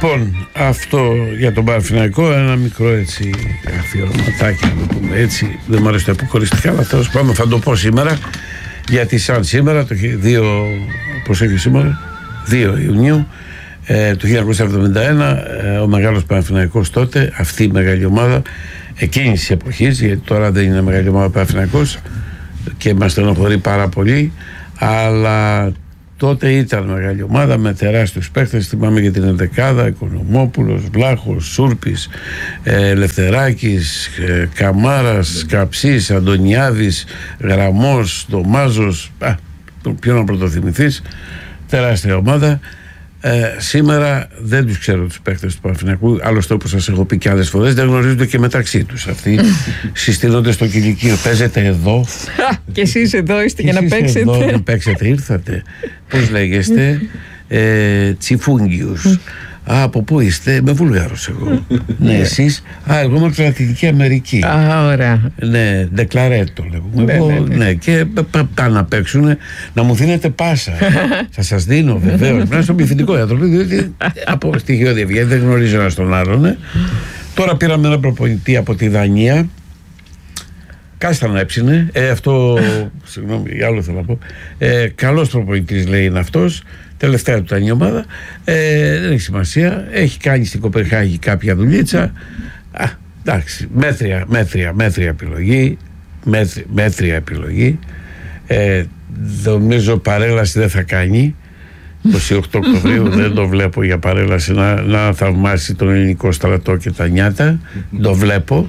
Λοιπόν, αυτό για τον Παναθηναϊκό, ένα μικρό έτσι αφιερωματάκι, να το πούμε έτσι. Δεν μου αρέσει το αποκοριστικά, αλλά τέλος πάντων θα το πω σήμερα. Γιατί σαν σήμερα, το 2, πώς έχει σήμερα, 2 Ιουνίου του 1971, ο μεγάλος Παναθηναϊκός τότε, αυτή η μεγάλη ομάδα εκείνης της εποχής, γιατί τώρα δεν είναι μεγάλη ομάδα Παναθηναϊκός και μας στενοχωρεί πάρα πολύ, αλλά τότε ήταν μεγάλη ομάδα με τεράστιους παίκτες. Θυμάμαι για την Ενδεκάδα, Οικονομόπουλος, Βλάχος, Σούρπης, Λευτεράκης, Καμάρας, Καψής, Αντωνιάδης, Γραμμός, Ντομάζος, ποιο να πρωτοθυμηθείς, τεράστια ομάδα. Σήμερα δεν τους ξέρω τους παίκτες του Παναθηναϊκού, άλλωστε όπως σας έχω πει και άλλες φορές δεν γνωρίζονται και μεταξύ τους. Αυτοί συστήνονται στο κηλικείο. Παίζετε εδώ. Και εσείς εδώ είστε για να παίξετε. Εδώ να παίξετε, ήρθατε. Πώς λέγεστε? Τσιφούγγιους. Από πού είστε? Με Βουλγάρος εγώ. Ναι, εσείς? Εγώ είμαι από την Λατινική Αμερική. Ωραία. Ναι, ντεκλαρέτο λέγουμε. Ναι, και πάνε να παίξουν, να μου δίνετε πάσα. Θα σας δίνω βεβαίως. Πρέπει να στο πληθυντικό άνθρωπο, διότι από στοιχείο διευγένει δεν γνωρίζω ένα τον άλλον. Τώρα πήραμε ένα προπονητή από τη Δανία. Κάστα να έψινε. Αυτό, συγγνώμη, άλλο θέλω να πω. Καλός προπονητής λέει είναι αυτός. Τελευταία του ήταν η ομάδα. Δεν έχει σημασία. Έχει κάνει στην Κοπενχάγη κάποια δουλίτσα. Εντάξει, μέτρια επιλογή. Μέτρια επιλογή. Νομίζω παρέλαση δεν θα κάνει. 28 Οκτωβρίου δεν το βλέπω για παρέλαση να θαυμάσει τον ελληνικό στρατό και τα νιάτα. Το βλέπω.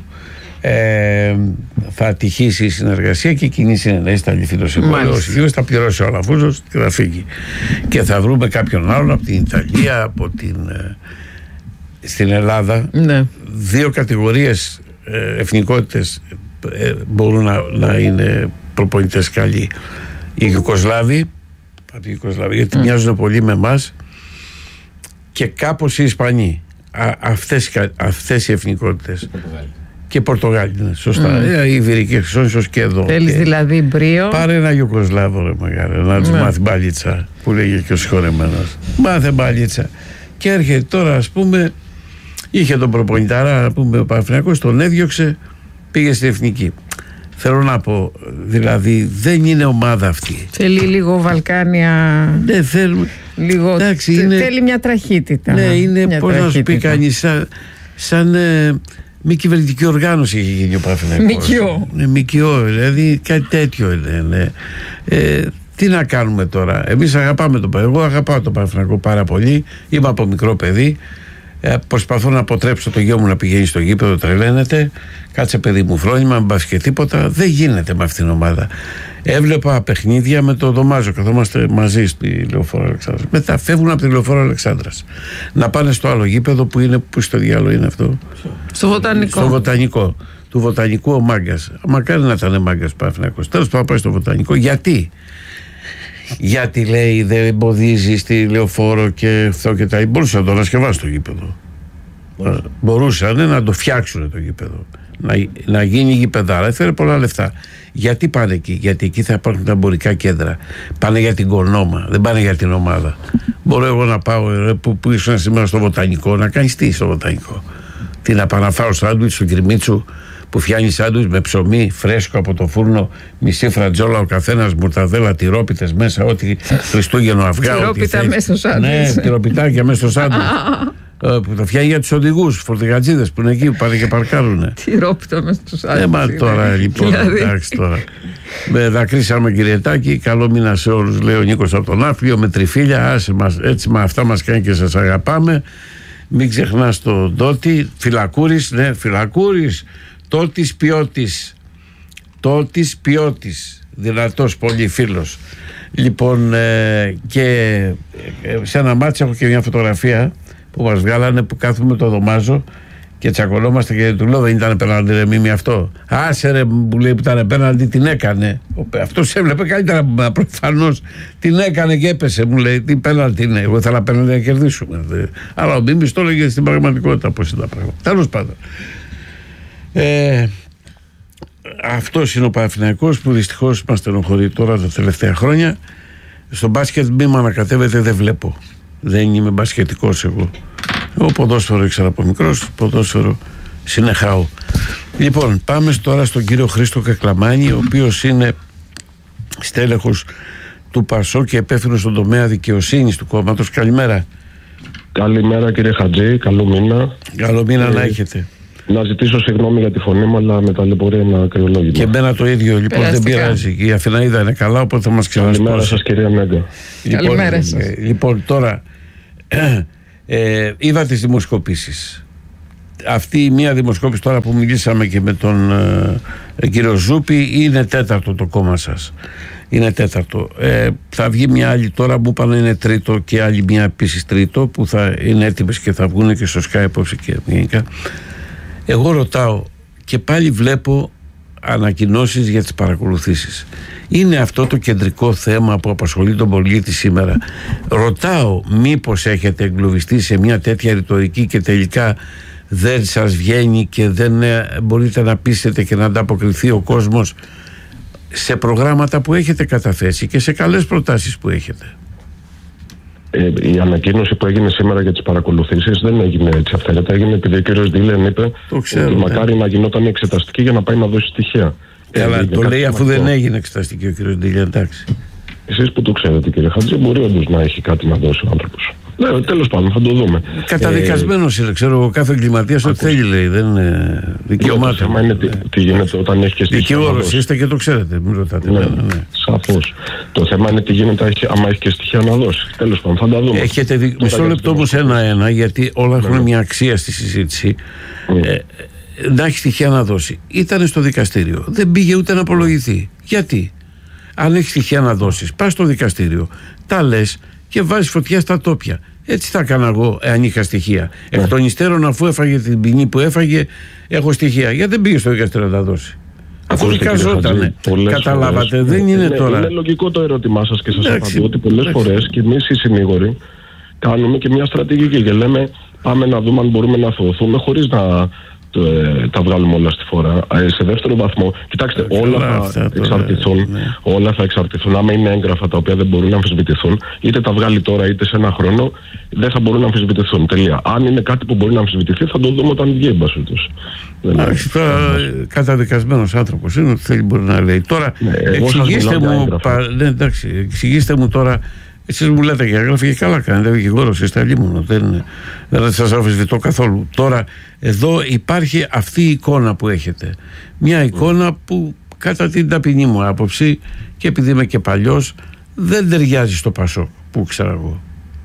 Θα ατυχήσει η συνεργασία και η κοινή συνενέση θα λυθεί το συμβόλαιο. Ο Σιλίος θα πληρώσει ο Αλαφούζος και θα φύγει. Και θα βρούμε κάποιον άλλον από την Ιταλία, από στην Ελλάδα. Ναι. 2 κατηγορίες εθνικότητες μπορούν να είναι προπονητές καλοί. Οι Ιουγκοσλάβοι, γιατί μοιάζουν πολύ με εμάς, και κάπως οι Ισπανοί. Αυτές οι εθνικότητες. Και Πορτογάλοι, ναι, σωστά. Η Ιβηρική Χερσόνησος και εδώ. Θέλεις δηλαδή μπρίο? Πάρε ένα Ιουγκοσλάβο, ρε μεγάλε, να τους μάθει μπαλίτσα, που λέγε και ο συγχωρεμένος. Μάθε μπαλίτσα. Και έρχεται τώρα, ας πούμε, είχε τον προπονηταρά, να πούμε, ο Παναθηναϊκός, τον έδιωξε, πήγε στην εθνική. Θέλω να πω, δηλαδή δεν είναι ομάδα αυτή. Θέλει λίγο Βαλκάνια. Δεν θέλουμε. Λίγο. Εντάξει, θέλει μια τραχύτητα. Ναι, είναι, πώς να σου πει κανείς, σαν μη κυβερνητική οργάνωση έχει γίνει ο Παναθηναϊκός. ΜΚΟ, δηλαδή κάτι τέτοιο είναι. Τι να κάνουμε τώρα? Εμείς αγαπάμε τον Παναθηναϊκό. Εγώ αγαπάω τον Παναθηναϊκό πάρα πολύ. Είμαι από μικρό παιδί. Προσπαθώ να αποτρέψω το γιο μου να πηγαίνει στο γήπεδο, τρελαίνεται. Κάτσε παιδί μου φρόνημα, μην πας και τίποτα. Δεν γίνεται με αυτήν την ομάδα. Έβλεπα παιχνίδια με το Ντομάζο, καθόμαστε μαζί στη Λεωφόρο Αλεξάνδρας. Μετά φεύγουν από τη Λεωφόρο Αλεξάνδρας να πάνε στο άλλο γήπεδο που είναι, που στο διάλογο είναι αυτό? Στο Βοτανικό. Στο Βοτανικό. Του Βοτανικού ο Μάγκας. Μακάρι να ήταν Μάγκας Παναθηναϊκός. Τέλος πάντων πάει στο Βοτανικό. Γιατί λέει δεν εμποδίζει στη Λεωφόρο και αυτό και τα. Μπορούσαν να το ανασκευάσουν το γήπεδο. Μπορούσαν να το φτιάξουν το γήπεδο. Να γίνει γήπεδάρα. Έφερε πολλά λεφτά. Γιατί πάνε εκεί? Γιατί εκεί θα υπάρχουν τα εμπορικά κέντρα. Πάνε για την κονόμα, δεν πάνε για την ομάδα. Μπορώ εγώ να πάω που ήσουν σήμερα στο Βοτανικό, να κάνεις τι στο Βοτανικό? Τι να πάω να φάω σάντουιτς του Κυρμίτσου που φτιάχνει σάντουιτς με ψωμί φρέσκο από το φούρνο, μισή φρατζόλα ο καθένας, μουρταδέλα, τυρόπιτες μέσα, ό,τι Χριστούγεννο αυγά. Τυρόπιτα μέσα στο σάντουιτς. Ναι, τυροπιτάκια μέσα στο σάντουιτς. Που το φτιάχνει για τους οδηγούς, φορτηγατζίδες που είναι εκεί που πάνε και παρκάρουνε. Τυρόπιτα μέσα στο σάντουιτς. Μα τώρα λοιπόν, εντάξει τώρα. Με δακρύσαμε Κυριετάκη, καλό μήνα σε όλους, λέει ο Νίκος από τον Άφλιο, με τριφύλια, άσε μας, έτσι με αυτά μας κάνει και σας αγαπάμε. Μην ξεχνάς τον Τότη, Φυλακούρης, ναι, Φυλακούρης, Τότης Ποιότης, δυνατός πολύ φίλος. Λοιπόν, και σε ένα μάτσο έχω και μια φωτογραφία που μας βγάλανε που κάθομαι το Δωμάζο και τσακωνόμαστε και του λέω δεν ήταν πέναλτι ρε Μίμη αυτό? Άσε ρε που λέει που ήταν πέναλτι, την έκανε. Αυτός έβλεπε καλύτερα προφανώς, την έκανε και έπεσε, μου λέει τι πέναλτι είναι? Εγώ ήθελα πέναλτι να κερδίσουμε. Αλλά ο Μίμης το έλεγε στην πραγματικότητα πώς είναι τα πράγματα. Τέλος πάντων. Αυτός είναι ο Παναθηναϊκός που δυστυχώς μας στενοχωρεί τώρα τα τελευταία χρόνια. Στο μπάσκετ μη με ανακατεύεται, δεν βλέπω. Δεν είμαι μπασκετικός εγώ. Εγώ ποδόσφαιρο ήξερα από μικρός, ποδόσφαιρο συνεχάω. Λοιπόν, πάμε τώρα στον κύριο Χρήστο Κακλαμάνη, ο οποίος είναι στέλεχος του ΠΑΣΟΚ και υπεύθυνος στον τομέα δικαιοσύνης του κόμματος. Καλημέρα. Καλημέρα κύριε Χατζή, καλό μήνα. Καλό μήνα να έχετε. Να ζητήσω συγγνώμη για τη φωνή μου, αλλά με ταλαιπωρεί ένα κρυολόγημα. Και εμένα το ίδιο, λοιπόν, δεν πειράζει. Η Αθηναίδα είναι καλά, οπότε θα μας ξεχάσει. Καλημέρα σας κυρία Νέγκα. Καλημέρα σας. Λοιπόν, τώρα είδα τις δημοσκοπήσεις. Αυτή η μία δημοσκόπηση τώρα που μιλήσαμε και με τον κύριο Ζούπη είναι τέταρτο το κόμμα σας. Είναι τέταρτο. Θα βγει μια άλλη τώρα, μου είπαν είναι τρίτο και άλλη μια επίσης τρίτο που θα είναι έτοιμες και θα βγουν και στο Sky απόψε και γενικά. Εγώ ρωτάω και πάλι βλέπω ανακοινώσεις για τις παρακολουθήσεις. Είναι αυτό το κεντρικό θέμα που απασχολεί τον πολίτη σήμερα. Ρωτάω μήπως έχετε εγκλωβιστεί σε μια τέτοια ρητορική και τελικά δεν σας βγαίνει και δεν μπορείτε να πείσετε και να ανταποκριθεί ο κόσμος σε προγράμματα που έχετε καταθέσει και σε καλές προτάσεις που έχετε. Η ανακοίνωση που έγινε σήμερα για τις παρακολουθήσεις δεν έγινε έτσι αυθαίρετα. Έγινε επειδή ο κύριος Ντίλεν είπε ότι μακάρι να γινόταν εξεταστική για να πάει να δώσει στοιχεία. Καλά, το λέει αφού δεν έγινε εξεταστική ο κύριος Ντίλεν, εντάξει. Εσείς που το ξέρετε κύριε Χατζή, μπορεί όντως να έχει κάτι να δώσει ο άνθρωπος. Τέλος πάντων, θα το δούμε. Καταδικασμένος είναι, ξέρω εγώ, κάθε εγκληματίας ό,τι θέλει λέει. Δεν είναι δικαιωμάτων. Το θέμα είναι τι γίνεται όταν έχει και στοιχεία. Δικαιώρος είστε και το ξέρετε, μην ρωτάτε. Ναι. Σαφώς. Το θέμα είναι τι γίνεται άμα έχει και στοιχεία να δώσει. Τέλος πάντων, θα τα δούμε. Έχετε μισό λεπτό όμως ένα-ένα, γιατί όλα έχουν μια αξία στη συζήτηση. Να έχει στοιχεία να δώσει. Ήταν στο δικαστήριο. Δεν πήγε ούτε να απολογηθεί. Γιατί? Αν έχει στοιχεία να δώσεις, πας στο δικαστήριο, τα λες και βάζεις φωτιά στα τόπια. Έτσι θα έκανα εγώ, εάν είχα στοιχεία. Εκ των υστέρων, αφού έφαγε την ποινή που έφαγε, έχω στοιχεία. Γιατί δεν πήγε στο δικαστήριο να τα δώσει? Αφού δικαζότανε. Καταλάβατε, δεν είναι τώρα. Είναι λογικό το ερώτημά σας και σας απαντώ ότι πολλές φορές και εμείς οι συνήγοροι κάνουμε και μια στρατηγική και λέμε πάμε να δούμε αν μπορούμε να αθωωθούμε χωρίς να τα βγάλουμε όλα στη φορά. Σε δεύτερο βαθμό, κοιτάξτε, όλα θα εξαρτηθούν. Άμα είναι έγγραφα τα οποία δεν μπορούν να αμφισβητηθούν, είτε τα βγάλει τώρα είτε σε ένα χρόνο, δεν θα μπορούν να αμφισβητηθούν. Τελεία. Αν είναι κάτι που μπορεί να αμφισβητηθεί, θα το δούμε όταν βγει, εν πάση περιπτώσει. Τώρα καταδικασμένος άνθρωπος είναι, ότι θέλει μπορεί να λέει. Τώρα, εξηγήστε μου τώρα. Εσείς μου λέτε και έγραφε και καλά κάνετε, δικηγόρος είστε, αλλήμωνο, δεν σας αμφισβητώ καθόλου. Τώρα εδώ υπάρχει αυτή η εικόνα που έχετε, μια εικόνα που κατά την ταπεινή μου άποψη και επειδή είμαι και παλιός δεν ταιριάζει στο ΠΑΣΟΚ που ξέρω εγώ.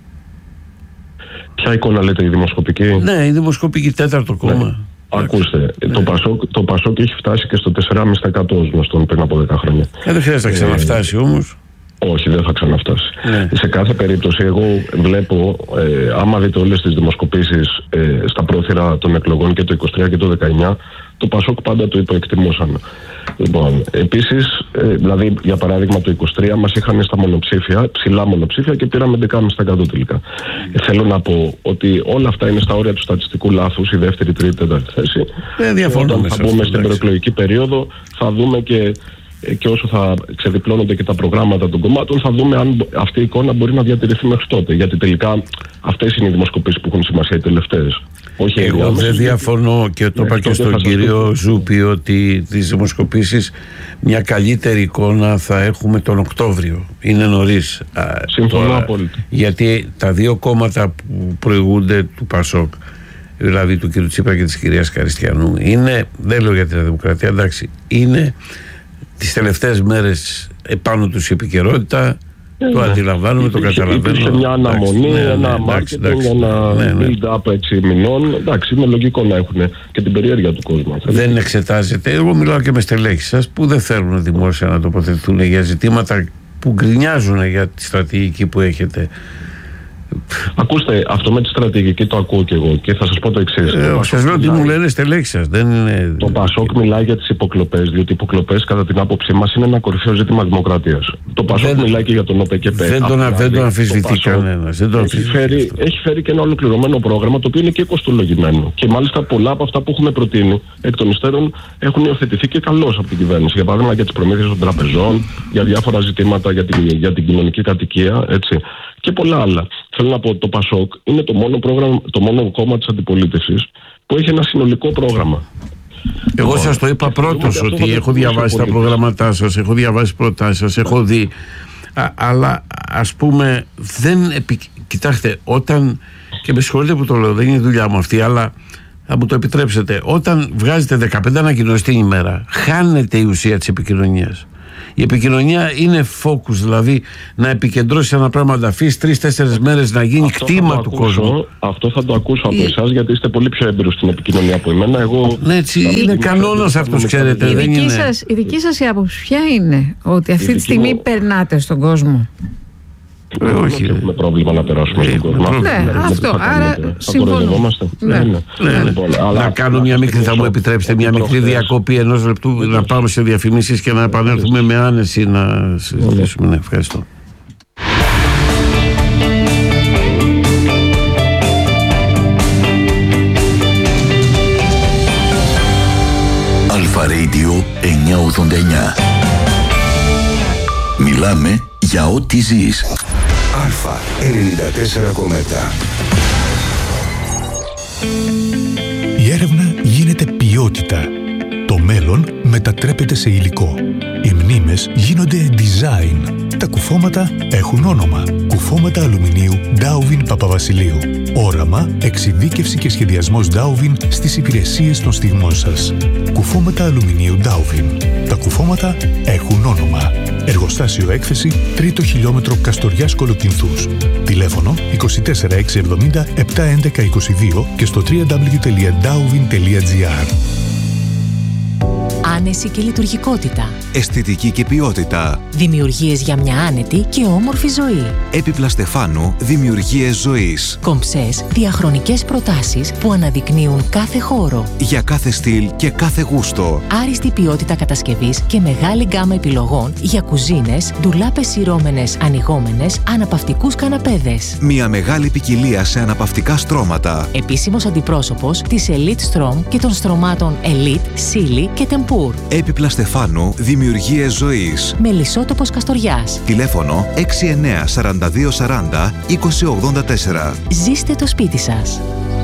Ποια εικόνα λέτε, η δημοσκοπική? Ναι, η δημοσκοπική, τέταρτο κόμμα. Ακούστε, το ΠΑΣΟΚ έχει φτάσει και στο 4,5% ως γνωστόν πριν από 10 χρόνια. Δεν χρειάζεται να ξαναφτάσει όμως. Όχι, δεν θα ξαναφτάσει. Σε κάθε περίπτωση, εγώ βλέπω, άμα δείτε όλες τις δημοσκοπήσεις στα πρόθυρα των εκλογών και το 23 και το 19, το ΠΑΣΟΚ πάντα το υποεκτιμούσαν. Λοιπόν, επίσης, δηλαδή για παράδειγμα το 23 μας είχαν στα μονοψήφια, ψηλά μονοψήφια και πήραμε 11,5% τελικά. Θέλω να πω ότι όλα αυτά είναι στα όρια του στατιστικού λάθους, η δεύτερη, τρίτη, τέταρτη θέση. Όταν θα μπούμε στην προεκλογική περίοδο θα δούμε και όσο θα ξεδιπλώνονται και τα προγράμματα των κομμάτων, θα δούμε αν αυτή η εικόνα μπορεί να διατηρηθεί μέχρι τότε. Γιατί τελικά αυτές είναι οι δημοσκοπήσεις που έχουν σημασία, οι τελευταίες. Όχι εγώ δεν διαφωνώ και το είπα και στον κύριο Ζούπη ότι τις δημοσκοπήσεις μια καλύτερη εικόνα θα έχουμε τον Οκτώβριο. Είναι νωρίς. Συμφωνώ απόλυτα. Γιατί τα δύο κόμματα που προηγούνται του ΠΑΣΟΚ, δηλαδή του κ. Τσίπρα και της κυρίας Καριστιανού, είναι, δεν λέω για την Δημοκρατία, εντάξει, είναι τις τελευταίες μέρες επάνω τους η επικαιρότητα, το αντιλαμβάνομαι, το καταλαβαίνω. Υπήρχε μια αναμονή, ένα marketing, ένα build-up μηνών. Εντάξει, είναι λογικό να έχουν και την περιέργεια του κόσμου. Δεν εξετάζεται. Εγώ μιλάω και με στελέχη σας που δεν θέλουν δημόσια να τοποθετηθούν για ζητήματα που γκρινιάζουν για τη στρατηγική που έχετε. Ακούστε, αυτό με τη στρατηγική το ακούω και εγώ και θα σας πω το εξής. Σας λέω τι μου λένε στελέχοι σας. Το ΠΑΣΟΚ μιλάει για τις υποκλοπές, διότι οι υποκλοπές κατά την άποψή μας είναι ένα κορυφαίο ζήτημα δημοκρατίας. Το ΠΑΣΟΚ μιλάει και για τον ΟΠΕΚΕΠ. Δεν το αμφισβητεί κανένας. Έχει φέρει και ένα ολοκληρωμένο πρόγραμμα το οποίο είναι και κοστολογημένο. Και μάλιστα πολλά από αυτά που έχουμε προτείνει εκ των υστέρων έχουν υιοθετηθεί και καλώς από την κυβέρνηση. Για παράδειγμα για τις προμήθειες των τραπεζών, για διάφορα ζητήματα για την κοινωνική κατοικία. Έτσι. και πολλά άλλα. Θέλω να πω ότι το ΠΑΣΟΚ είναι το μόνο κόμμα της αντιπολίτευσης που έχει ένα συνολικό πρόγραμμα. Εγώ σας το είπα πρώτος ότι έχω διαβάσει τα προγραμματά σας, έχω διαβάσει προτάσεις σας, έχω δει. Αλλά ας πούμε κοιτάξτε, όταν, και με συγχωρείτε που το λέω, δεν είναι η δουλειά μου αυτή, αλλά θα μου το επιτρέψετε, όταν βγάζετε 15 ανακοινώσεις την ημέρα, χάνεται η ουσία της επικοινωνίας. Η επικοινωνία είναι focus, δηλαδή να επικεντρώσει ένα πράγμα, να αφήσει 3-4 μέρες να γίνει κτήμα του κόσμου. Αυτό θα το ακούσω από εσάς, γιατί είστε πολύ πιο έμπειρος στην επικοινωνία από εμένα. Ναι, έτσι είναι κανόνας αυτός, ξέρετε. Η δική σας η άποψη ποια είναι, ότι αυτή τη στιγμή περνάτε στον κόσμο? Όχι. Έχουμε πρόβλημα να περάσουμε στον κόσμο. Ναι, αυτό. Άρα συμφωνώ. Να κάνω μια μικρή, θα μου επιτρέψετε, μια μικρή διακοπή ενός λεπτού, να πάμε σε διαφημίσεις και να επανέλθουμε με άνεση να συζητήσουμε. Ναι, ευχαριστώ. Αλφα Radio 989. Μιλάμε για ό,τι ζεις. Αλφα 94,7. Η έρευνα γίνεται ποιότητα. Το μέλλον μετατρέπεται σε υλικό. Οι μνήμες γίνονται design. Τα κουφώματα έχουν όνομα. Κουφώματα αλουμινίου Dowvin Παπαβασιλείου. Όραμα, εξειδίκευση και σχεδιασμός Dowvin στις υπηρεσίες των στιγμών σας. Κουφώματα αλουμινίου Dowvin. Τα κουφώματα έχουν όνομα. Εργοστάσιο έκθεση 3ο χιλιόμετρο Καστοριάς Κολοκυνθούς. Τηλέφωνο 24670 71122 και στο www.dowvin.gr. Άνεση και λειτουργικότητα. Αισθητική και ποιότητα. Δημιουργίες για μια άνετη και όμορφη ζωή. Έπιπλα Στεφάνου, δημιουργίες ζωής. Κομψές, διαχρονικές προτάσεις που αναδεικνύουν κάθε χώρο. Για κάθε στυλ και κάθε γούστο. Άριστη ποιότητα κατασκευής και μεγάλη γκάμα επιλογών για κουζίνες, ντουλάπες σειρώμενες, ανοιγόμενες, αναπαυτικούς καναπέδες. Μια μεγάλη ποικιλία σε αναπαυτικά στρώματα. Επίσημος αντιπρόσωπος της Elite Strom και των στρωμάτων Elite, Silly και Tempur. Έπιπλα Στεφάνου, δημιουργίες ζωής. Μελισσότοπος Καστοριάς. Τηλέφωνο 69 42 40 20 84. Ζήστε το σπίτι σας.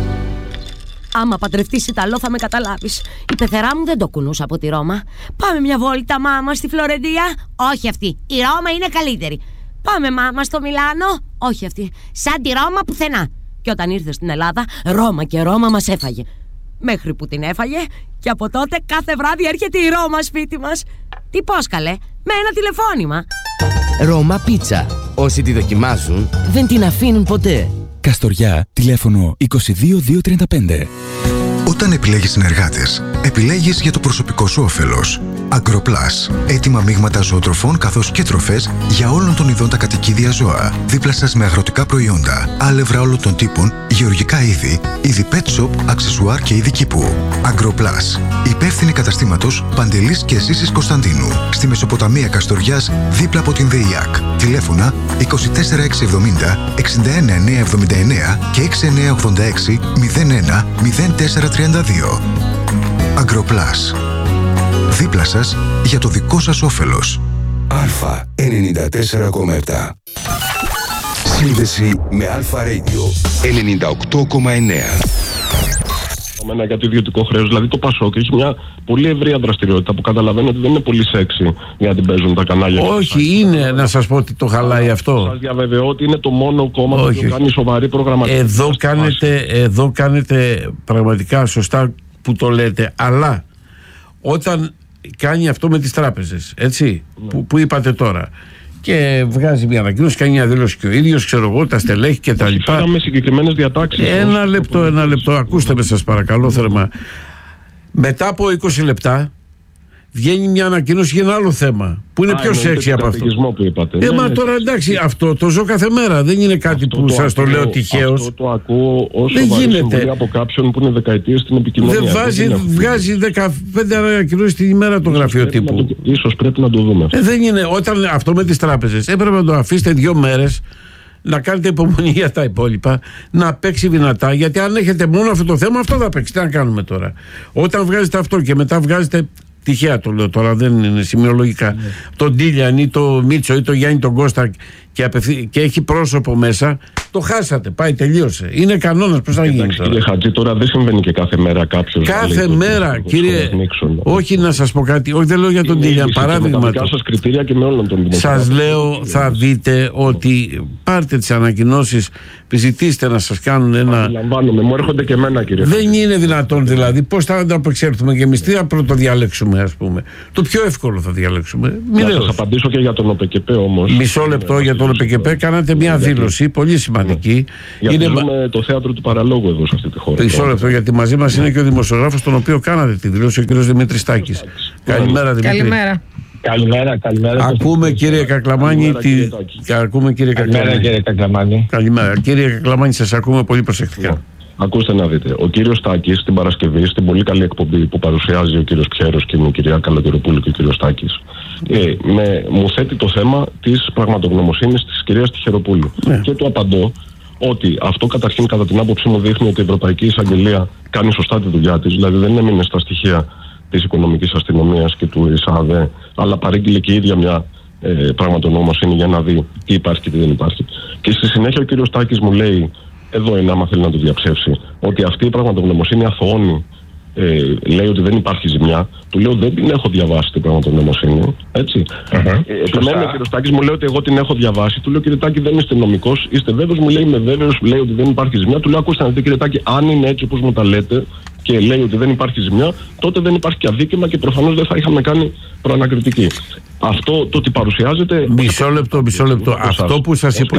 Άμα παντρευτείς Ιταλό θα με καταλάβεις. Η πεθερά μου δεν το κουνούσα από τη Ρώμα. Πάμε μια βόλτα, μάμα, στη Φλωρεντία. Όχι αυτή. Η Ρώμα είναι καλύτερη. Πάμε, μάμα, στο Μιλάνο. Όχι αυτή. Σαν τη Ρώμα πουθενά. Και όταν ήρθε στην Ελλάδα, Ρώμα και Ρώμα μας έφαγε. Μέχρι που την έφαγε και από τότε κάθε βράδυ έρχεται η Ρώμα σπίτι μας. Τι πώς καλέ, με ένα τηλεφώνημα. Ρώμα Πίτσα. Όσοι τη δοκιμάζουν δεν την αφήνουν ποτέ. Καστοριά, τηλέφωνο 22235. Όταν επιλέγεις συνεργάτες, επιλέγεις για το προσωπικό σου όφελος. Agroplus. Έτοιμα μείγματα ζωοτροφών καθώς και τροφές για όλων των ειδών τα κατοικίδια ζώα. Δίπλα σας με αγροτικά προϊόντα, άλευρα όλων των τύπων, γεωργικά είδη pet shop, αξεσουάρ και είδη κήπου. Agroplus. Υπεύθυνη καταστήματος Παντελής και Ζήσης Κωνσταντίνου. Στη Μεσοποταμία Καστοριάς, δίπλα από την ΔΕΙΑΚ. Τηλέφωνα 24670 61979 και 6986 01 0432. Agroplus. Δίπλα σας για το δικό σας όφελος. Αλφα 94,7. Σύνδεση με Αλφα Radio 98,9. Για το ιδιωτικό χρέος, δηλαδή το ΠΑΣΟΚ έχει μια πολύ ευρεία δραστηριότητα που καταλαβαίνω ότι δεν είναι πολύ σεξι για να την παίζουν τα κανάλια. Όχι, είναι να σας πω ότι το χαλάει αυτό. Σας διαβεβαιώ ότι είναι το μόνο κόμμα που κάνει σοβαρή προγραμματική. Εδώ κάνετε πραγματικά σωστά που το λέτε, αλλά όταν κάνει αυτό με τις τράπεζες, έτσι, που είπατε τώρα, και βγάζει μια ανακοίνωση, κάνει μια δήλωση και ο ίδιος, ξέρω εγώ, τα στελέχη και τα λοιπά. Με συγκεκριμένες διατάξεις. Ένα λεπτό, ακούστε με σας παρακαλώ θερμά. Μετά από 20 λεπτά βγαίνει μια ανακοίνωση για ένα άλλο θέμα που είναι πιο σεξι από αυτό. Που είπατε. Μα τώρα εντάξει, αυτό το ζω κάθε μέρα. Δεν είναι κάτι που σας το λέω τυχαίως. Αυτό το ακούω όσο συμβουλή από κάποιον που είναι δεκαετίες στην επικοινωνία. Βγάζει 15 ανακοινώσεις την ημέρα το γραφείο τύπου. Ίσως πρέπει να το δούμε. Δεν είναι. Όταν αυτό με τις τράπεζες έπρεπε να το αφήσετε 2 μέρες, να κάνετε υπομονή για τα υπόλοιπα, να παίξει δυνατά, γιατί αν έχετε μόνο αυτό το θέμα, αυτό θα παίξει. Τι να κάνουμε τώρα. Όταν βγάζετε αυτό και μετά βγάζετε, τυχαία το λέω τώρα, δεν είναι σημειολογικά, τον Τίλιαν ή το Μίτσο ή το Γιάννη τον Κώστα και έχει πρόσωπο μέσα, το χάσατε. Πάει, τελείωσε. Είναι κανόνας. Πώς θα γίνει τώρα? Κύριε Χατζή, τώρα δεν συμβαίνει και κάθε μέρα κάποιος. Κάθε μέρα, κύριε. Όχι, να σας πω κάτι. Όχι, δεν λέω για τον Τίλιαν. Παράδειγμα. Με τα δικά σας κριτήρια και με όλων των δημοσιογράφων. Σας λέω, θα δείτε ότι πάρτε τις ανακοινώσεις, ζητήστε να σας κάνουν ένα. Αντιλαμβάνομαι, μου έρχονται και εμένα, κύριε. Δεν είναι δυνατόν δηλαδή. Πώς θα απεξέλθουμε και εμείς? Τι θα πρωτοδιαλέξουμε, ας πούμε? Το πιο εύκολο θα διαλέξουμε. Να σας απαντήσω και για τον ΟΠΕΚΕΠΕ όμως. Μισό λεπτό για τον ΟΠΕΚΕΠΕ. Κάνατε μια δήλωση πολύ σημαντική. Γιατί ζούμε το θέατρο του παραλόγου εδώ σε αυτή τη χώρα. Μισό λεπτό, γιατί μαζί μας είναι και ο δημοσιογράφος τον οποίο κάνατε τη δήλωση, ο κύριος Δημήτρης Τάκης. Καλημέρα, Δημήτρη. Καλημέρα. Ακούμε, κύριε Κακλαμάνη. Καλημέρα, κύριε Κακλαμάνη. Καλημέρα. Κύριε Κακλαμάνη, σας ακούμε πολύ προσεκτικά. Ακούστε να δείτε. Ο κύριος Τάκης την Παρασκευή, στην πολύ καλή εκπομπή που παρουσιάζει ο κύριος Πιέρος και η κυρία Καλογεροπούλου και ο κύριος Τάκης, μου θέτει το θέμα της πραγματογνωμοσύνης της κυρίας Τυχεροπούλου. Και του απαντώ ότι αυτό καταρχήν κατά την άποψή μου δείχνει ότι η Ευρωπαϊκή Εισαγγελία κάνει σωστά τη δουλειά της, δηλαδή δεν έμεινε στα στοιχεία της οικονομικής αστυνομίας και του ΙΣΑΔΕ, αλλά παρήγγειλε και η ίδια μια πραγματογνωμοσύνη για να δει τι υπάρχει και τι δεν υπάρχει. Και στη συνέχεια ο κύριος Τάκης μου λέει, εδώ είναι άμα θέλει να το διαψεύσει, ότι αυτή η πραγματογνωμοσύνη αθωώνει, λέει ότι δεν υπάρχει ζημιά. Του λέω δεν την έχω διαβάσει την πραγματογνωμοσύνη. Έτσι. Επιμένει ο κύριος Τάκης, μου λέει ότι εγώ την έχω διαβάσει. Του λέω, κύριε Τάκη, δεν είστε νομικός, είστε βέβαιος? Μου λέει, είμαι βέβαιος, λέει ότι δεν υπάρχει ζημιά. Του λέω, ακούστε να δείτε, κύριε Τάκη, αν είναι έτσι όπως μου τα λέτε και λέει ότι δεν υπάρχει ζημιά, τότε δεν υπάρχει και αδίκημα και προφανώς δεν θα είχαμε κάνει προανακριτική. Αυτό το ότι παρουσιάζεται. Μισό λεπτό. Αυτό που σας είπα.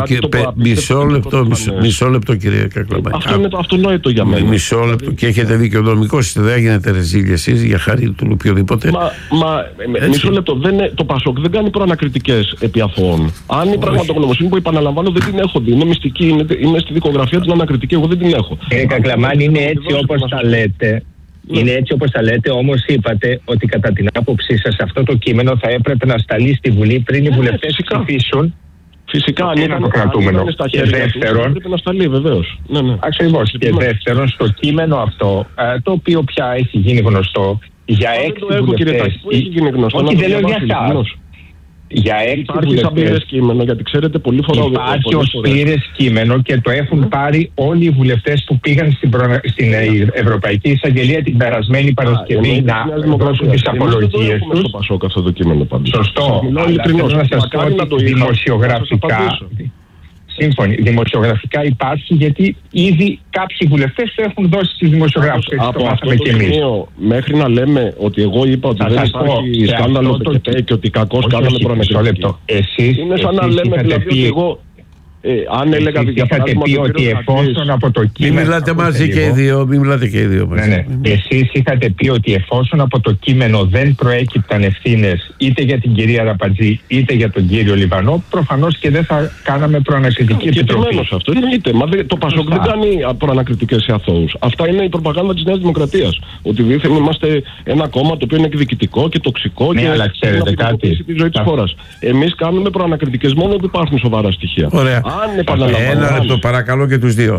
Μισό λεπτό, κύριε Κακλαμάνη. Αυτό είναι το αυτονόητο για μένα. Μισό λεπτό. Και έχετε δίκιο, νομικός είστε, δεν γίνετε ρεζίλια εσείς για χάρη του οποιοδήποτε. Μισό λεπτό. Το Πασόκ δεν κάνει προανακριτικές επί αθώων. Αν η πραγματογνωμοσύνη που επαναλαμβάνω δεν την έχω δει, είναι μυστική, είναι στη δικογραφία την ανακριτική, εγώ δεν την έχω. Κύριε Κακλαμάνη, είναι έτσι όπως τα λέτε. Είναι έτσι όπως τα λέτε, όμως είπατε ότι κατά την άποψή σας αυτό το κείμενο θα έπρεπε να σταλεί στη Βουλή πριν οι βουλευτές ψηφίσουν. Φυσικά, αν ήταν το κρατούμενο. Και δεύτερον, πρέπει να σταλεί, βεβαίως. Ακριβώς. Και δεύτερον, στο κείμενο αυτό, το οποίο πια έχει γίνει γνωστό για 6 βουλευτές. Όχι, δεν λέω για εσάς. Για 6 υπάρχει σαν πλήρες κείμενο, γιατί ξέρετε πολύ φορά υπάρχει ως πλήρες κείμενο και το έχουν πάρει όλοι οι βουλευτές που πήγαν στην Ευρωπαϊκή Εισαγγελία την περασμένη Παρασκευή να δώσουν τις απολογίες τους. Στο Πασόκ αυτό το κείμενο πάντως. Σωστό. Αλλά θέλω να σας πω ότι δημοσιογραφικά σύμφωνοι. Δημοσιογραφικά υπάρχει, γιατί ήδη κάποιοι βουλευτές το έχουν δώσει στους δημοσιογράφους. Από αυτό το σημείο μέχρι να λέμε ότι εγώ είπα ότι δεν υπάρχει σκάνδαλο και ότι κακώς κάναμε προανακριτική. Είναι σαν να λέμε δηλαδή ότι εγώ αν έλεγα για παράδειγμα ότι εφόσον από το κείμενο. Μην μιλάτε μαζί και οι δύο. Μην μιλάτε και οι δύο. Εσείς είχατε πει ότι εφόσον από το κείμενο δεν προέκυπταν ευθύνες είτε για την κυρία Ραπατζή είτε για τον κύριο Λιβανό, προφανώς και δεν θα κάναμε προανακριτική επιτροπή. Και αυτό εννοείται. Το Πασόκ δεν κάνει προανακριτικές σε αθώους. Αυτά είναι η προπαγάνδα της Νέας Δημοκρατίας. Ότι δήθεν είμαστε ένα κόμμα το οποίο είναι εκδικητικό και τοξικό και ξέρετε κάτι. Τη ζωή της χώρας. Εμείς κάνουμε προανακριτικές μόνο ότι υπάρχουν σοβαρά στοιχεία. Ωραία. Ένα λεπτό, παρακαλώ και τους δύο.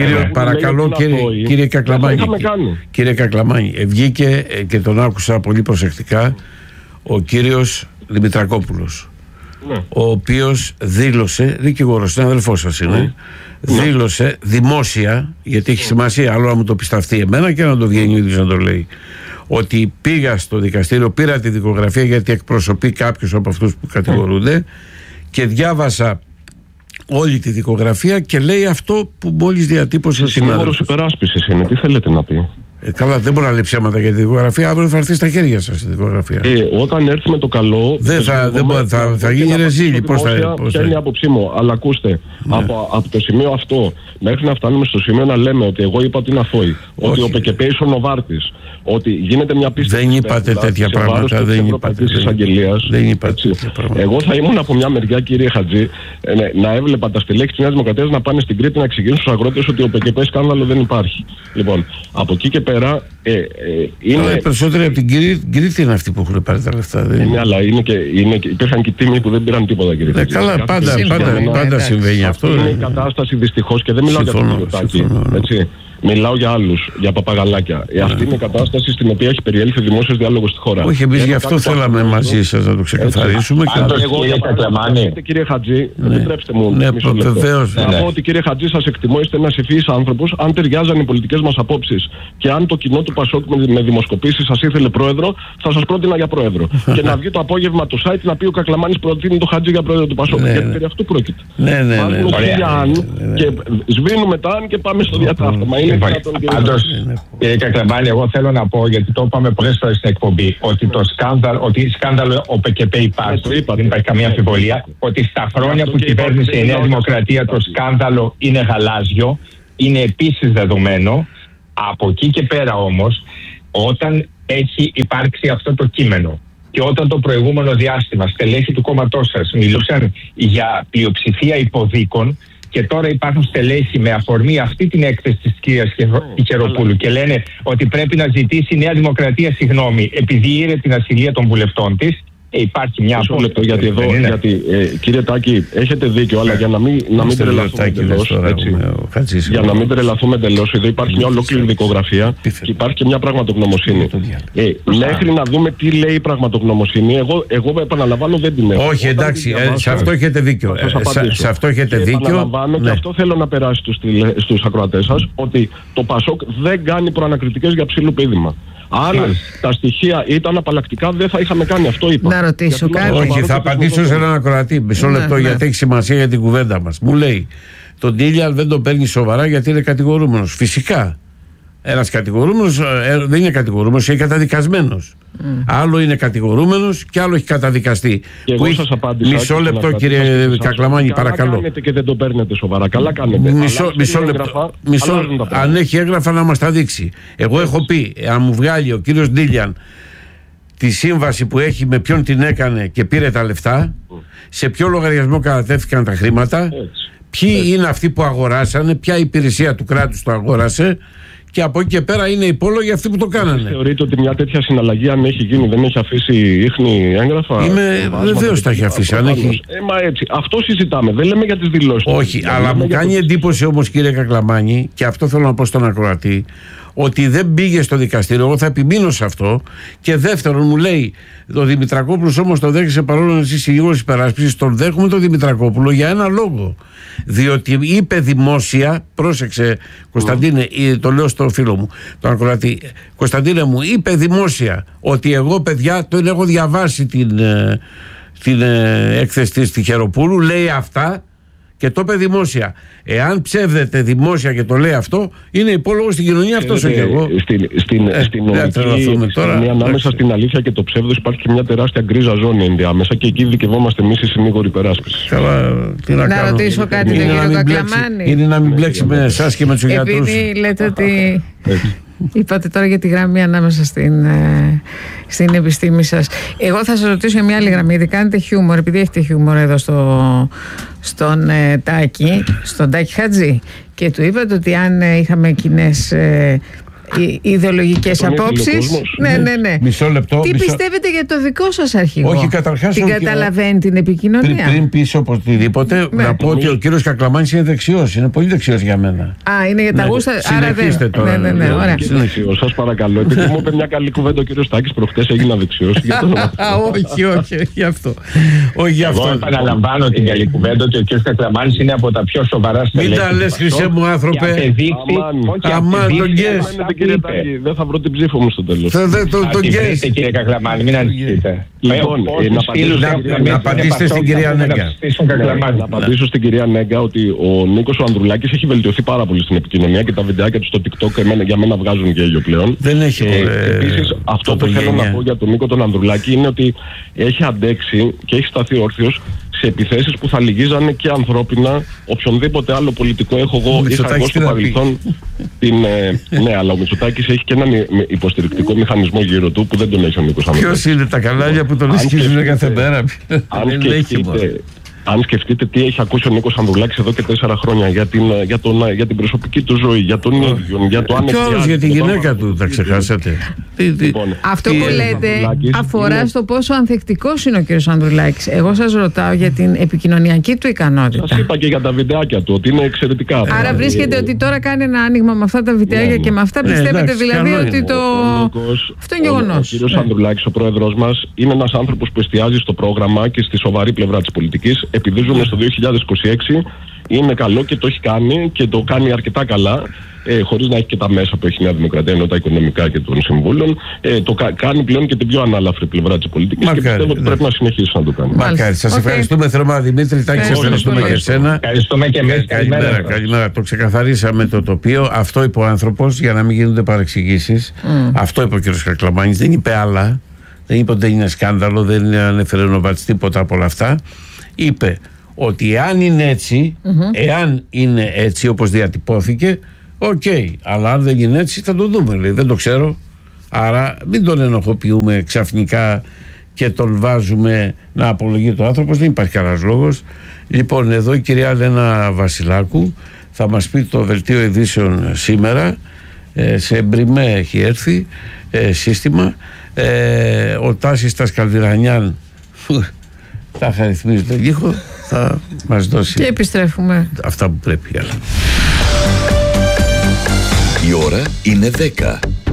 Κύριε Κακλαμάνη. Κύριε Κακλαμάνη, βγήκε και τον άκουσα πολύ προσεκτικά ο κύριος Δημητρακόπουλος, ο οποίος δήλωσε, δικηγόρος, συναδελφός σας είναι, δήλωσε δημόσια, γιατί έχει σημασία άλλο να μου το πισταυτεί εμένα και να το βγαίνει ο ίδιος να το λέει, ότι πήγα στο δικαστήριο, πήρα τη δικογραφία γιατί εκπροσωπεί κάποιους από αυτούς που κατηγορούνται και διάβασα όλη τη δικογραφία και λέει αυτό που μόλις διατύπωσε ο συνάδελφος. Συνήγορος υπεράσπισης είναι, τι θέλετε να πει? Καλά, δεν μπορεί να λέει ψέματα για τη δικογραφία, αύριο θα έρθει στα χέρια σας η δικογραφία. Όταν έρθει με το καλό. Θα γίνει ρεζίλη. Ποια είναι η άποψή μου, αλλά ακούστε, από το σημείο αυτό μέχρι να φτάνουμε στο σημείο να λέμε ότι εγώ είπα ότι είναι αθώοι, ότι ο ΠΚΠ είσαι ο Νοβάρτης, ότι γίνεται μια πίστη. Δεν είπατε τέτοια πράγματα. Δεν είπατε. Εγώ θα ήμουν από μια μεριά, κύριε Χατζή, να έβλεπα τα στελέχη της Νέας Δημοκρατίας να πάνε στην Κρήτη να εξηγήσουν στους αγρότες ότι ο ΠΚΠ σκάνδαλο δεν υπάρχει. Λοιπόν, από εκεί και πέρα. Είναι περισσότεροι από την Κρήτη είναι αυτοί που έχουν πάρει τα λεφτά. Ναι, αλλά υπήρχαν και τίμοι που δεν πήραν τίποτα, κύριε Χατζή. Καλά, πάντα συμβαίνει αυτό. Είναι η κατάσταση δυστυχώς και δεν μιλάω για τον Μητσοτάκη. Μιλάω για άλλους, για παπαγαλάκια. Αυτή είναι η κατάσταση στην οποία έχει περιέλθει δημόσιος διάλογος στη χώρα. Όχι, εμείς γι' αυτό θέλαμε μαζί σας να το ξεκαθαρίσουμε. Εγώ, κύριε Χατζή, επιτρέψτε μου μισό λεπτό. Να πω ότι, κύριε Χατζή, σας εκτιμώ, είστε ένας ευφυής άνθρωπος. Αν ταιριάζαν οι πολιτικές μας απόψεις και αν το κοινό του Πασόκ με δημοσκοπήσεις σας ήθελε πρόεδρο, θα σας πρότεινα για πρόεδρο. Και να βγει το απόγευμα το site να πει ο Κακλαμάνης προτείνει το Χατζή για πρόεδρο του Πασόκ. Γιατί περί αυτού πρόκειται. Και σβήνουμε τα αν και πάμε στο διατάφταμα. Πάντως, κύριε Κακλαμάνη, εγώ θέλω να πω, γιατί το είπαμε πολλές φορές στην εκπομπή, ότι σκάνδαλο ΟΠΚΠ υπάρχει, δεν υπάρχει καμία αμφιβολία, ότι στα χρόνια που κυβέρνησε η Νέα Δημοκρατία το σκάνδαλο είναι γαλάζιο, είναι επίσης δεδομένο. Από εκεί και πέρα όμως, όταν έχει υπάρξει αυτό το κείμενο και όταν το προηγούμενο διάστημα στελέχη του κόμματός σας μιλούσαν για πλειοψηφία υποδίκων, και τώρα υπάρχουν στελέχη με αφορμή αυτή την έκθεση της κυρίας Κικεροπούλου και λένε ότι πρέπει να ζητήσει η Νέα Δημοκρατία συγγνώμη επειδή ήρε την ασυλία των βουλευτών της. Υπάρχει μια απόλυτη. Γιατί κύριε Τάκη, έχετε δίκιο, αλλά για να μην τρελαθούμε εντελώς. Για να μην τρελαθούμε εντελώς, εδώ υπάρχει μια ολόκληρη δικογραφία και υπάρχει και μια πραγματογνωμοσύνη. Μέχρι να δούμε τι λέει η πραγματογνωμοσύνη, εγώ επαναλαμβάνω δεν την έχω. Όχι, εντάξει, σε αυτό έχετε δίκιο. Σε αυτό έχετε δίκιο. Επαναλαμβάνω και αυτό θέλω να περάσει στους ακροατές σας, ότι το Πασόκ δεν κάνει προανακριτικές για ψηλό πείδημα. Αν τα στοιχεία ήταν απαλλακτικά, δεν θα είχαμε κάνει αυτό. Είπα. Να ρωτήσω κάτι. Όχι, θα απαντήσω σε έναν ακροατή. Μισό λεπτό, γιατί έχει σημασία για την κουβέντα μας. Μου λέει, τον Ντίλιαν δεν τον παίρνει σοβαρά γιατί είναι κατηγορούμενος. Φυσικά. Ένας κατηγορούμενος δεν είναι κατηγορούμενος, είναι καταδικασμένος. Άλλο είναι κατηγορούμενος και άλλο έχει καταδικαστεί. Και εγώ σας απάντησα. Μισό λεπτό, κύριε Κακλαμάνη, παρακαλώ. Καλά κάνετε και δεν το παίρνετε σοβαρά. Καλά κάνετε. Μισό λεπτό. Αν έχει έγγραφα να μας τα δείξει. Εγώ έχω πει, αν μου βγάλει ο κύριος Ντίλιαν τη σύμβαση που έχει, με ποιον την έκανε και πήρε τα λεφτά, σε ποιο λογαριασμό κατατέθηκαν τα χρήματα, ποιοι είναι αυτοί που αγοράσανε, ποια υπηρεσία του κράτους το αγόρασε. Και από εκεί και πέρα είναι υπόλογοι αυτοί που το κάνανε. Θεωρείτε ότι μια τέτοια συναλλαγή, αν έχει γίνει, δεν έχει αφήσει ίχνη έγγραφα? Βεβαίως τα έχει αφήσει. Μα έτσι. Αυτό συζητάμε. Δεν λέμε για τις δηλώσεις. Όχι, αλλά μου κάνει εντύπωση όμως, κύριε Κακλαμάνη, και αυτό θέλω να πω στον ακροατή, ότι δεν πήγε στο δικαστήριο. Εγώ θα επιμείνω σε αυτό. Και δεύτερον, μου λέει, ο Δημητρακόπουλος όμως το δέχεσαι, παρόλο να είσαι συγγύγορος υπεράσπισης, τον δέχομαι τον Δημητρακόπουλο για ένα λόγο. Διότι είπε δημόσια, πρόσεξε Κωνσταντίνε, το λέω στο φίλο μου, τον ακροατή, Κωνσταντίνε μου, είπε δημόσια ότι εγώ, παιδιά, τον έχω διαβάσει την έκθεση της Τυχεροπούλου, λέει αυτά. Και το είπε δημόσια. Εάν ψεύδεται δημόσια και το λέει αυτό, είναι υπόλογο στην κοινωνία αυτός ο εγώ. Στην ανάμεσα στην αλήθεια και το ψεύδος υπάρχει και μια τεράστια γκρίζα ζώνη ενδιάμεσα και εκεί δικαιούμαστε εμείς οι συνήγοροι υπεράσπισης. Να ρωτήσω κάτι τον κύριο Κακλαμάνη. Είναι να μην μπλέξει με εσάς και με τους γιατρούς. Επειδή λέτε ότι είπατε τώρα για τη γραμμή ανάμεσα στην επιστήμη σας. Εγώ θα σας ρωτήσω για μια άλλη γραμμή, γιατί κάνετε χιούμορ, επειδή έχετε χιούμορ εδώ στον Τάκη Χατζή, και του είπατε ότι αν είχαμε κοινές ιδεολογικές απόψεις. Ναι. Μισό λεπτό. Τι πιστεύετε για το δικό σας αρχηγό? Όχι, καταρχάς. Την καταλαβαίνει την επικοινωνία? Πριν πεις οπωσδήποτε, να πω ότι ο κύριος Κακλαμάνης είναι δεξιός. Είναι πολύ δεξιός για μένα. Είναι για τα γούστα. Συνεχίστε τώρα. Ναι, ωραία. Σας παρακαλώ. Επειδή μου είπε μια καλή κουβέντα ο κύριος Τάκης προχτές, έγινα δεξιός. Όχι αυτό. Εγώ επαναλαμβάνω την καλή κουβέντα ότι ο κύριος Κακλαμάνης είναι από τα πιο σοβαρά στελέχη. Μην τα λες, χρυσέ μου άνθρωπε. Αμάν τον γκες. Κύριε Τάκη, δεν θα βρω την ψήφο μου στο τέλος. Το γκέστε, κύριε Κακλαμάνη, μην ανησυχείτε. Λοιπόν, να απαντήσετε στην κυρία Νέγκα. Να απαντήσω στην κυρία Νέγκα ότι ο Νίκος ο Ανδρουλάκης έχει βελτιωθεί πάρα πολύ στην επικοινωνία και τα βιντεάκια του στο TikTok για μένα βγάζουν γέλιο πλέον. Δεν έχει. Επίσης, αυτό που θέλω να πω για τον Νίκο τον Ανδρουλάκη είναι ότι έχει αντέξει και έχει σταθεί όρθιος σε επιθέσεις που θα λυγίζανε και ανθρώπινα οποιονδήποτε άλλο πολιτικό είχα εγώ στο παρελθόν. Ναι, αλλά ο Μητσοτάκης έχει και έναν υποστηρικτικό μηχανισμό γύρω του που δεν τον έχει ο Νίκος Ανδρουλάκης. Ποιος είναι τα κανάλια που τον σκίζουν κάθε μέρα? Αν σκεφτείτε τι έχει ακούσει ο Νίκος Ανδρουλάκης εδώ και 4 χρόνια για την προσωπική του ζωή, για τον ίδιο, για το αν για τη γυναίκα του, τα ξεχάσατε. Αυτό που λέτε αφορά στο πόσο ανθεκτικός είναι ο κύριος Ανδρουλάκης. Εγώ σας ρωτάω για την επικοινωνιακή του ικανότητα. Σας είπα και για τα βιντεάκια του ότι είναι εξαιρετικά. Άρα βρίσκεται ότι τώρα κάνει ένα άνοιγμα με αυτά τα βιντεάκια και με αυτά πιστεύετε δηλαδή ότι το. Αυτό είναι γεγονός. Ο κύριος Ανδρουλάκης, ο πρόεδρος μας, είναι ένας άνθρωπος που εστιάζει στο πρόγραμμα και στη σοβαρή πλευρά της πολιτικής. Επειδή ζούμε στο 2026, είναι καλό και το έχει κάνει και το κάνει αρκετά καλά. Χωρίς να έχει και τα μέσα που έχει η Νέα Δημοκρατία, ενώ τα οικονομικά και των συμβούλων, το κάνει πλέον και την πιο ανάλαφρη πλευρά της πολιτικής και πιστεύω ότι πρέπει να συνεχίσει να το κάνει. Μακάρι. Σας ευχαριστούμε θερμά, Δημήτρη. Τάκη, σας ευχαριστούμε και εσένα. Ευχαριστούμε και εμείς. Καλημέρα. Το ξεκαθαρίσαμε το τοπίο. Αυτό είπε ο άνθρωπος, για να μην γίνονται παρεξηγήσεις. Αυτό είπε ο κ. Κακλαμάνης. Δεν είπε άλλα. Δεν είπε ότι δεν είναι σκάνδαλο, δεν ανέφερε Νοβάτς, τίποτα από όλα αυτά. Είπε ότι εάν είναι έτσι όπως διατυπώθηκε, οκ, αλλά αν δεν είναι έτσι θα το δούμε, λέει. Δεν το ξέρω. Άρα μην τον ενοχοποιούμε ξαφνικά και τον βάζουμε να απολογεί το άνθρωπος. Δεν υπάρχει κανένας λόγος. Λοιπόν, εδώ η κυρία Λένα Βασιλάκου θα μας πει το δελτίο ειδήσεων σήμερα. Σε Μπριμέ έχει έρθει σύστημα. Ο Τάσης Τασκαλδιρανιάν θα χαριθμίζει τον ήχο, θα μας δώσει και επιστρέφουμε αυτά που πρέπει. Η ώρα είναι 10.